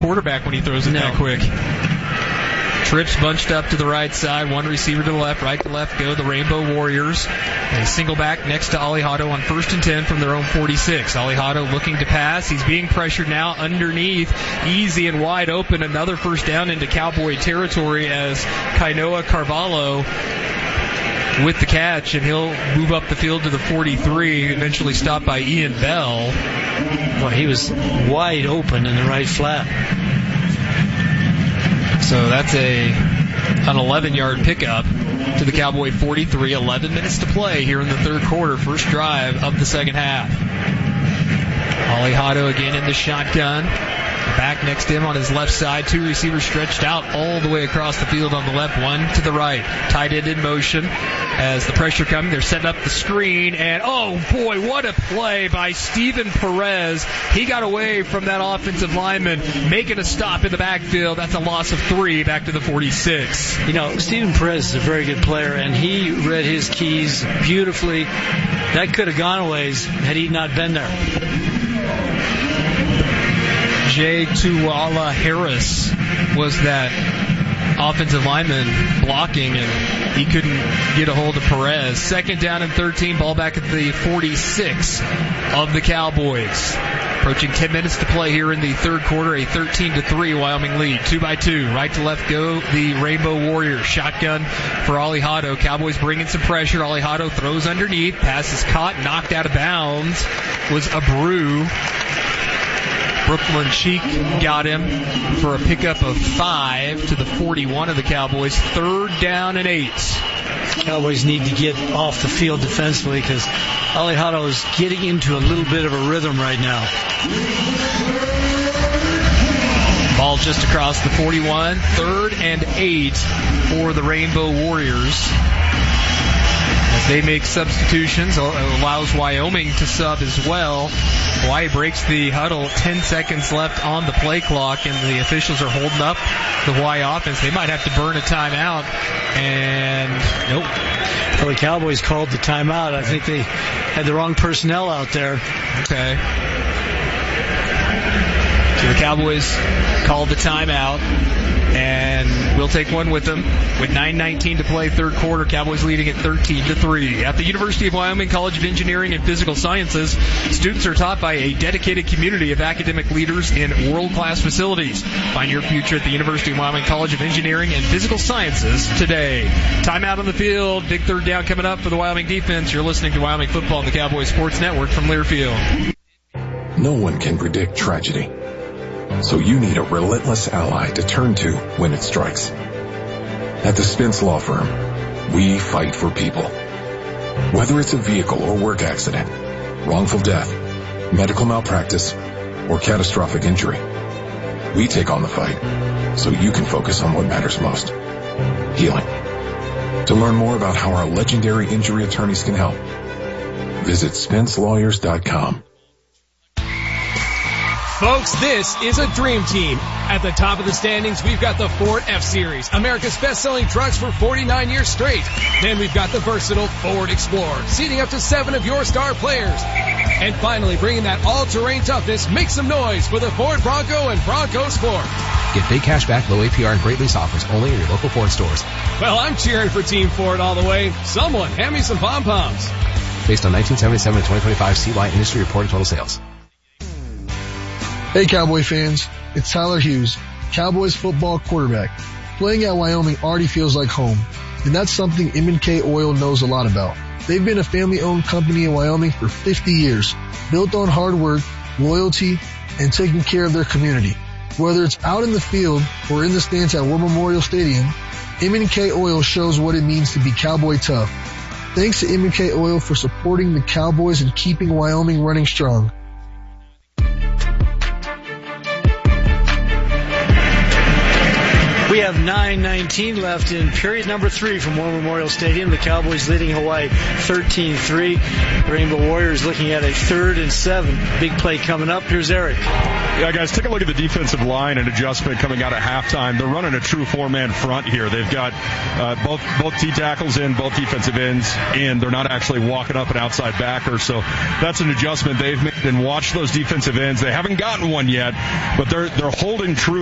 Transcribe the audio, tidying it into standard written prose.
quarterback when he throws it that quick. Trips bunched up to the right side, one receiver to the left, right to left go the Rainbow Warriors. They single back next to Alejado on 1st and 10 from their own 46. Alejado looking to pass. He's being pressured now underneath, easy and wide open. Another first down into Cowboy territory as Kainoa Carvalho with the catch, and he'll move up the field to the 43, eventually stopped by Ian Bell. Well, he was wide open in the right flat. So that's an 11-yard pickup to the Cowboy 43. 11 minutes to play here in the third quarter, first drive of the second half. Alejado again in the shotgun. Back next to him on his left side, two receivers stretched out all the way across the field on the left, one to the right. Tight end in motion as the pressure coming. They're setting up the screen, and oh boy, what a play by Steven Perez. He got away from that offensive lineman, making a stop in the backfield. That's a loss of 3 back to the 46. You know, Steven Perez is a very good player, and he read his keys beautifully. That could have gone a ways had he not been there. Jay Tuala Harris was that offensive lineman blocking, and he couldn't get a hold of Perez. Second down and 13, ball back at the 46 of the Cowboys. Approaching 10 minutes to play here in the third quarter, a 13-3 Wyoming lead. 2-2, right to left go the Rainbow Warriors. Shotgun for Alejado. Cowboys bringing some pressure. Alejado throws underneath. Pass is caught, knocked out of bounds. Was Abreu. Brooklyn Cheek got him for a pickup of 5 to the 41 of the Cowboys. Third down and 8. Cowboys need to get off the field defensively because Alejado is getting into a little bit of a rhythm right now. Ball just across the 41. Third and 8 for the Rainbow Warriors. As they make substitutions, allows Wyoming to sub as well. Hawaii breaks the huddle, 10 seconds left on the play clock, and the officials are holding up the Hawaii offense. They might have to burn a timeout, and nope. Well, the Cowboys called the timeout. I think they had the wrong personnel out there. Okay. So the Cowboys called the timeout, and we'll take one with them. With 9:19 to play, third quarter, Cowboys leading at 13-3. At the University of Wyoming College of Engineering and Physical Sciences, students are taught by a dedicated community of academic leaders in world-class facilities. Find your future at the University of Wyoming College of Engineering and Physical Sciences today. Timeout on the field. Big third down coming up for the Wyoming defense. You're listening to Wyoming Football on the Cowboys Sports Network from Learfield. No one can predict tragedy, so you need a relentless ally to turn to when it strikes. At the Spence Law Firm, we fight for people. Whether it's a vehicle or work accident, wrongful death, medical malpractice, or catastrophic injury, we take on the fight so you can focus on what matters most: healing. To learn more about how our legendary injury attorneys can help, visit SpenceLawyers.com. Folks, this is a dream team. At the top of the standings, we've got the Ford F-Series, America's best-selling trucks for 49 years straight. Then we've got the versatile Ford Explorer, seating up to 7 of your star players. And finally, bringing that all-terrain toughness, make some noise for the Ford Bronco and Bronco Sport. Get big cash back, low APR, and great lease offers only in your local Ford stores. Well, I'm cheering for Team Ford all the way. Someone hand me some pom-poms. Based on 1977 to 2025 CY industry reported total sales. Hey Cowboy fans, it's Tyler Hughes, Cowboys football quarterback. Playing at Wyoming already feels like home, and that's something M&K Oil knows a lot about. They've been a family-owned company in Wyoming for 50 years, built on hard work, loyalty, and taking care of their community. Whether it's out in the field or in the stands at War Memorial Stadium, M&K Oil shows what it means to be Cowboy tough. Thanks to M&K Oil for supporting the Cowboys and keeping Wyoming running strong. We have 9:19 left in period number 3 from War Memorial Stadium. The Cowboys leading Hawaii 13-3. Rainbow Warriors looking at a 3rd and 7. Big play coming up. Here's Eric. Yeah, guys, take a look at the defensive line and adjustment coming out at halftime. They're running a true 4-man front here. They've got both T tackles in, both defensive ends, and they're not actually walking up an outside backer. So that's an adjustment they've made. And watch those defensive ends. They haven't gotten one yet, but they're holding true